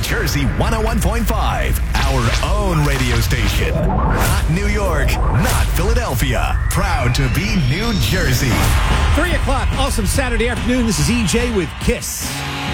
Jersey 101.5, our own radio station. Not New York, not Philadelphia. Proud to be New Jersey. 3 o'clock, awesome Saturday afternoon. This is EJ with KISS.